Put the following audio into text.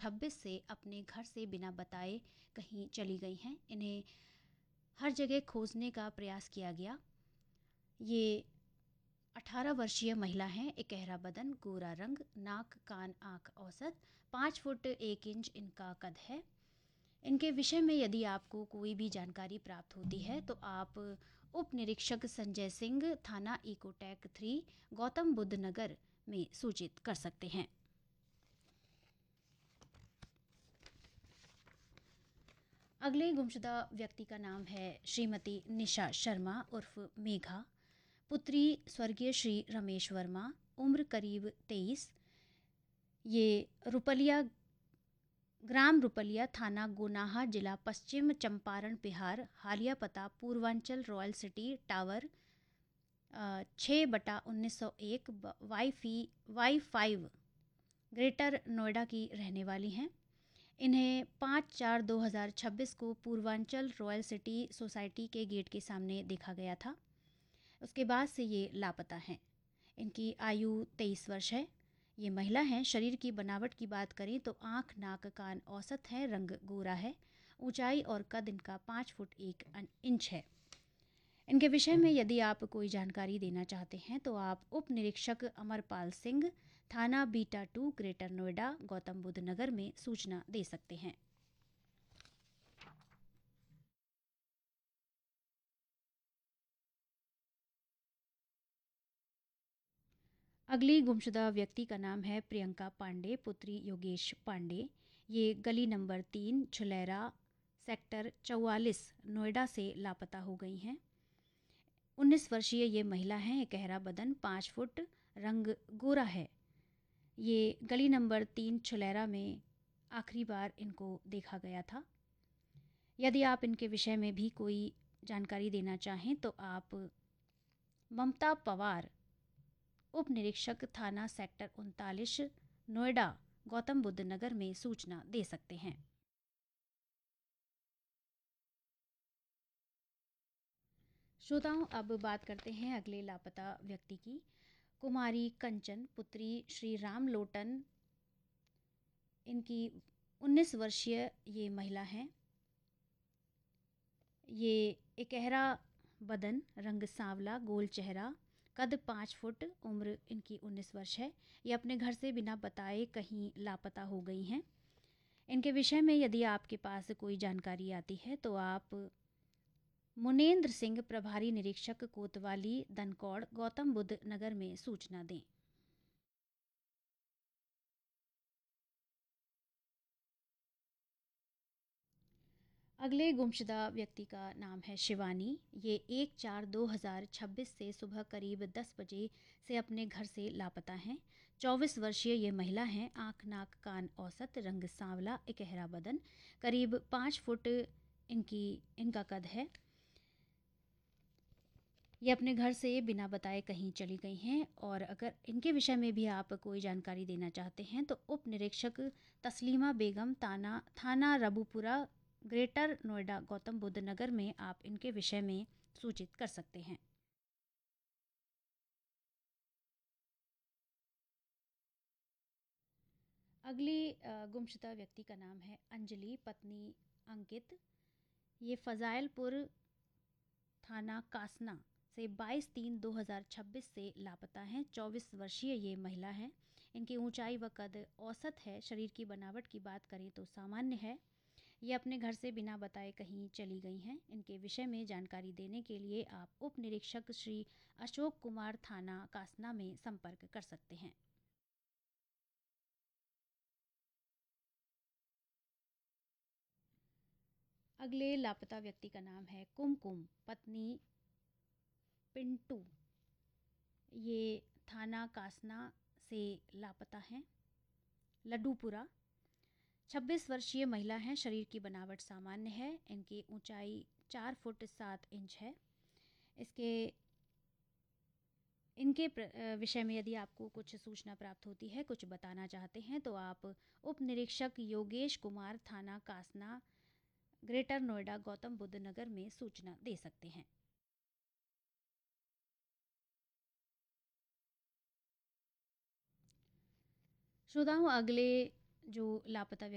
2026 से अपने घर से बिना बताए कहीं चली गई हैं। इन्हें हर जगह खोजने का प्रयास किया गया। ये 18 वर्षीय महिला हैं। इकहरा बदन, गोरा रंग, नाक कान आँख औसत, 5 फुट 1 इंच इनका कद है। इनके विषय में यदि आपको कोई भी जानकारी प्राप्त होती है तो आप उप निरीक्षक संजय सिंह, थाना इकोटैक 3, गौतम बुद्ध नगर में सूचित कर सकते हैं। अगले गुमशुदा व्यक्ति का नाम है श्रीमती निशा शर्मा उर्फ मेघा, पुत्री स्वर्गीय श्री रमेश वर्मा, उम्र करीब 23। ये ग्राम रुपलिया, थाना गोनाहा, जिला पश्चिम चंपारण, बिहार। हालिया पता Purvanchal royal city tower 6/1901 Y5 greater Noida की रहने वाली हैं। इन्हें 5/4/2026 को पूर्वांचल रॉयल सिटी सोसाइटी के गेट के सामने देखा गया था। उसके बाद से ये लापता हैं। इनकी आयु 23 वर्ष है। ये महिला हैं। शरीर की बनावट की बात करें तो आँख नाक कान औसत है, रंग गोरा है। ऊंचाई और कद इनका 5 फुट 1 इंच है। इनके विषय में यदि आप कोई जानकारी देना चाहते हैं तो आप उप निरीक्षक अमरपाल सिंह, थाना बीटा 2, ग्रेटर नोएडा, गौतम बुद्ध नगर में सूचना दे सकते हैं। अगली गुमशुदा व्यक्ति का नाम है प्रियंका पांडे, पुत्री योगेश पांडे। ये गली नंबर 3, छुलेरा, सेक्टर 44, नोएडा से लापता हो गई हैं। 19 वर्षीय ये महिला हैं। इकहरा बदन, 5 फुट, रंग गोरा है। ये गली नंबर 3 छुलेरा में आखिरी बार इनको देखा गया था। यदि आप इनके विषय में भी कोई जानकारी देना चाहें तो आप ममता पवार, उप निरीक्षक, थाना सेक्टर 39, नोएडा, गौतम बुद्ध नगर में सूचना दे सकते हैं। श्रोताओं, अब बात करते हैं अगले लापता व्यक्ति की। कुमारी कंचन, पुत्री श्री राम लोटन। इनकी 19 वर्षीय ये महिला हैं। ये इकहरा बदन, रंग सांवला, गोल चेहरा, कद 5 फुट, उम्र इनकी 19 वर्ष है। ये अपने घर से बिना बताए कहीं लापता हो गई हैं। इनके विषय में यदि आपके पास कोई जानकारी आती है तो आप मुनेंद्र सिंह, प्रभारी निरीक्षक कोतवाली, दनकौड़, गौतम बुद्ध नगर में सूचना दें। अगले गुमशुदा व्यक्ति का नाम है शिवानी। ये 1/4/2026 से सुबह करीब 10 बजे से अपने घर से लापता हैं। 24 वर्षीय ये महिला हैं। आँख नाक कान औसत, रंग सांवला, इकहरा बदन, करीब 5 फुट इनका कद है। ये अपने घर से बिना बताए कहीं चली गई हैं। और अगर इनके विषय में भी आप कोई जानकारी देना चाहते हैं तो उप निरीक्षक तस्लीमा बेगम, थाना रबूपुरा, ग्रेटर नोएडा, गौतम बुद्ध नगर में आप इनके विषय में सूचित कर सकते हैं। अगली गुमशुदा व्यक्ति का नाम है अंजलि, पत्नी अंकित। ये फजाइलपुर, थाना कासना से 22/3/2026 से लापता हैं। 24 वर्षीय ये महिला हैं। इनकी ऊंचाई व कद औसत है। शरीर की बनावट की बात करें तो सामान्य है। ये अपने घर से बिना बताए कहीं चली गई हैं। इनके विषय में जानकारी देने के लिए आप उप निरीक्षक श्री अशोक कुमार, थाना कासना में संपर्क कर सकते हैं। अगले लापता व्यक्ति का नाम है कुमकुम, पत्नी पिंटू। ये थाना कासना से लापता हैं। लड्डूपुरा, 26 वर्षीय महिला हैं। शरीर की बनावट सामान्य है। इनकी ऊंचाई 4 फुट 7 इंच है। इनके विषय में यदि आपको कुछ सूचना प्राप्त होती है, कुछ बताना चाहते हैं तो आप उप निरीक्षक योगेश कुमार, थाना कासना, ग्रेटर नोएडा, गौतम बुद्ध नगर में सूचना दे सकते हैं। श्रोताओं, अगले जो लापता